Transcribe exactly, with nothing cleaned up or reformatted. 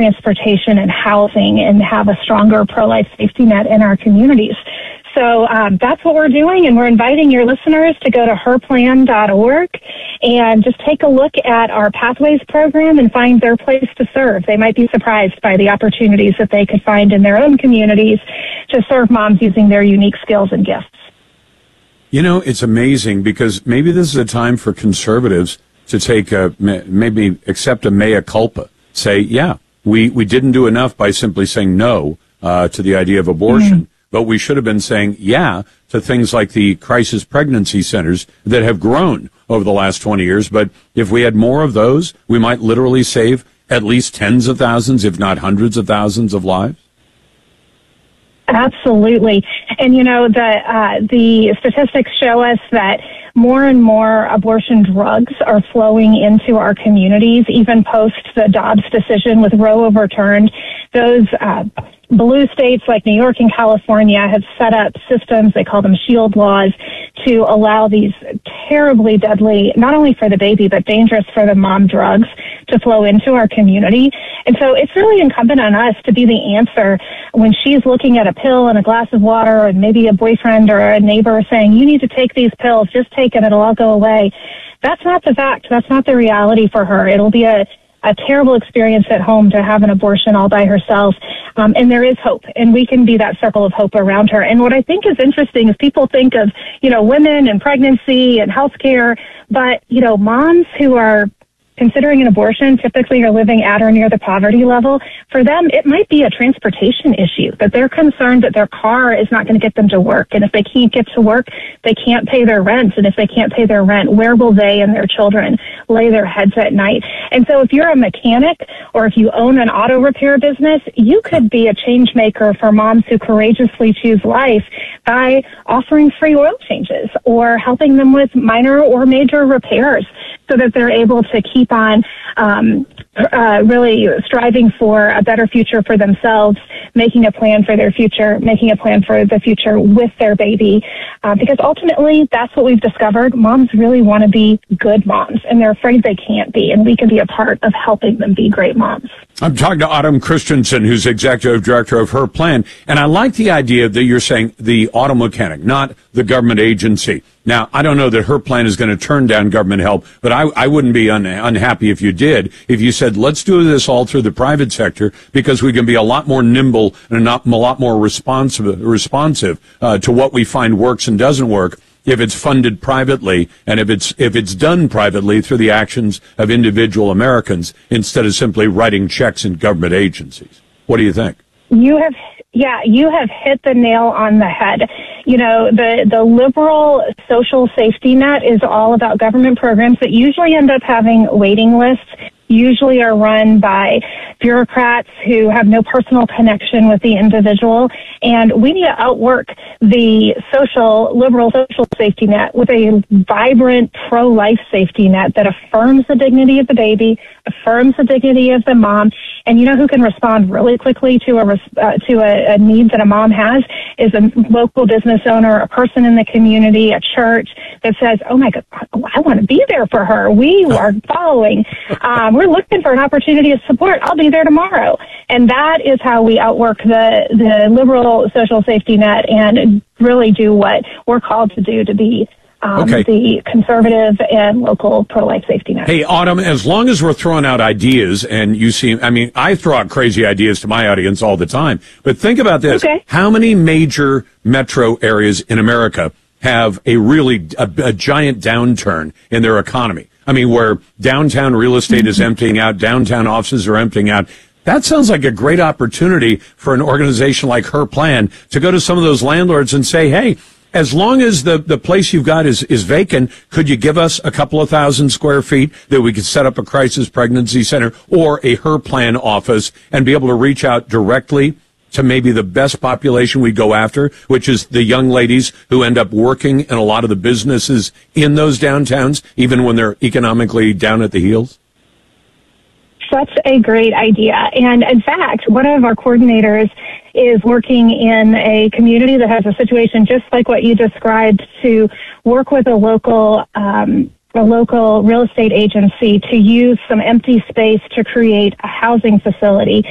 transportation and housing and have a stronger pro-life safety net in our communities. So um, that's what we're doing, and we're inviting your listeners to go to her plan dot org and just take a look at our Pathways program and find their place to serve. They might be surprised by the opportunities that they could find in their own communities to serve moms using their unique skills and gifts. You know, it's amazing because maybe this is a time for conservatives to take a, maybe accept a mea culpa. Say, yeah, we, we didn't do enough by simply saying no uh, to the idea of abortion. Mm-hmm. But we should have been saying yeah to things like the crisis pregnancy centers that have grown over the last twenty years. But if we had more of those, we might literally save at least tens of thousands, if not hundreds of thousands of lives. Absolutely. And, you know, the uh, the statistics show us that more and more abortion drugs are flowing into our communities, even post the Dobbs decision with Roe overturned. Those uh, blue states like New York and California have set up systems, they call them shield laws, to allow these terribly deadly, not only for the baby, but dangerous for the mom drugs to flow into our community. And so it's really incumbent on us to be the answer when she's looking at a pill and a glass of water and maybe a boyfriend or a neighbor saying, you need to take these pills, just take them, it'll all go away. That's not the fact. That's not the reality for her. It'll be a a terrible experience at home to have an abortion all by herself. Um, and there is hope, and we can be that circle of hope around her. And what I think is interesting is people think of, you know, women and pregnancy and healthcare, but, you know, moms who are considering an abortion typically are living at or near the poverty level. For them, it might be a transportation issue, that they're concerned that their car is not going to get them to work. And if they can't get to work, they can't pay their rent. And if they can't pay their rent, where will they and their children lay their heads at night? And so if you're a mechanic or if you own an auto repair business, you could be a change maker for moms who courageously choose life by offering free oil changes or helping them with minor or major repairs so that they're able to keep on um, uh, really striving for a better future for themselves, making a plan for their future, making a plan for the future with their baby. Uh, because ultimately, that's what we've discovered. Moms really want to be good moms, and they're afraid they can't be, and we can be a part of helping them be great moms. I'm talking to Autumn Christensen, who's executive director of Her Plan, and I like the idea that you're saying the auto mechanic, not the government agency. Now, I don't know that Her Plan is going to turn down government help, but I, I wouldn't be un, unhappy if you did, if you said, let's do this all through the private sector, because we can be a lot more nimble and a lot more responsive, responsive uh, to what we find works and doesn't work if it's funded privately and if it's if it's done privately through the actions of individual Americans instead of simply writing checks in government agencies. What do you think? You have, yeah, you have hit the nail on the head. You know, the, the liberal social safety net is all about government programs that usually end up having waiting lists, usually are run by bureaucrats who have no personal connection with the individual. And we need to outwork the social, liberal social safety net with a vibrant pro-life safety net that affirms the dignity of the baby, affirms the dignity of the mom. And you know who can respond really quickly to a uh, to a, a need that a mom has is a local business owner, a person in the community, a church that says, oh my God, I want to be there for her. We are following. Um, we're looking for an opportunity of support. I'll be there tomorrow. And that is how we outwork the, the liberal social safety net and really do what we're called to do to be Um, okay. the conservative and local pro-life safety net. Hey, Autumn, as long as we're throwing out ideas, and you seem, I mean, I throw out crazy ideas to my audience all the time, but think about this. Okay. How many major metro areas in America have a really, a, a giant downturn in their economy? I mean, where downtown real estate is emptying out, downtown offices are emptying out. That sounds like a great opportunity for an organization like Her Plan to go to some of those landlords and say, hey, as long as the, the place you've got is, is vacant, could you give us a couple of thousand square feet that we could set up a crisis pregnancy center or a Her Plan office and be able to reach out directly to maybe the best population we go after, which is the young ladies who end up working in a lot of the businesses in those downtowns, even when they're economically down at the heels? Such a great idea. And in fact, one of our coordinators is working in a community that has a situation just like what you described to work with a local um, a local real estate agency to use some empty space to create a housing facility